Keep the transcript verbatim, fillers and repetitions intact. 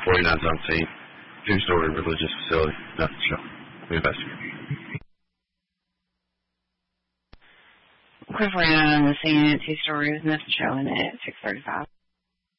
forty-nine on scene. Two-story religious facility. Nothing show. We investigate. Quick forty-nine on the scene. Two stories. Nothing showing at six thirty-five.